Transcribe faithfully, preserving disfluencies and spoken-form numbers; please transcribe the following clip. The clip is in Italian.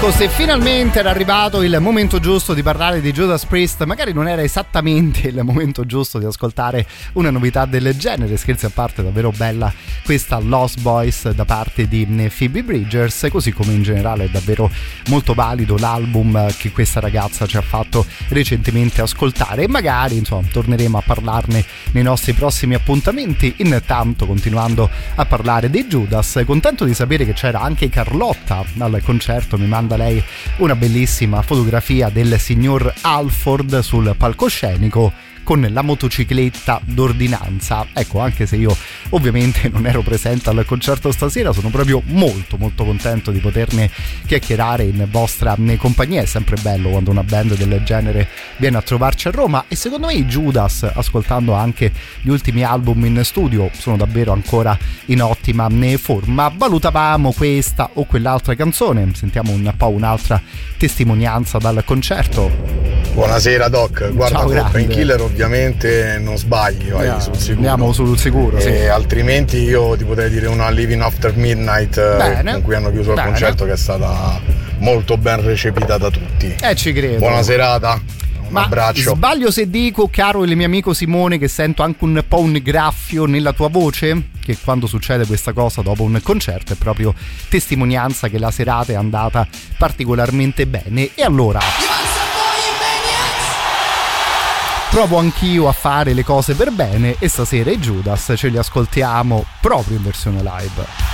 Ecco, se finalmente era arrivato il momento giusto di parlare di Judas Priest, magari non era esattamente il momento giusto di ascoltare una novità del genere. Scherzi a parte, davvero bella questa Lost Boys da parte di Phoebe Bridgers, così come in generale è davvero molto valido l'album che questa ragazza ci ha fatto recentemente ascoltare, e magari insomma torneremo a parlarne nei nostri prossimi appuntamenti. Intanto, continuando a parlare dei Judas, contento di sapere che c'era anche Carlotta al concerto. Mi manda lei una bellissima fotografia del signor Halford sul palcoscenico con la motocicletta d'ordinanza. Ecco, anche se io ovviamente non ero presente al concerto stasera, sono proprio molto molto contento di poterne chiacchierare in vostra compagnia. È sempre bello quando una band del genere viene a trovarci a Roma, e secondo me i Judas, ascoltando anche gli ultimi album in studio, sono davvero ancora in ottima forma. Valutavamo questa o quell'altra canzone, sentiamo un po' un'altra testimonianza dal concerto. Buonasera Doc, guarda, Painkiller ovviamente non sbagli, vai yeah, sul sicuro. Andiamo sul sicuro, e sì. Altrimenti io ti potrei dire una Living After Midnight. Bene. Con cui hanno chiuso Bene. il concerto, che è stata molto ben recepita da tutti. Eh, ci credo. Buona serata. Un Ma abbraccio. Sbaglio se dico, caro il mio amico Simone, che sento anche un po' un graffio nella tua voce? Che quando succede questa cosa dopo un concerto è proprio testimonianza che la serata è andata particolarmente bene. E allora provo anch'io a fare le cose per bene, e stasera i Judas ce li ascoltiamo proprio in versione live.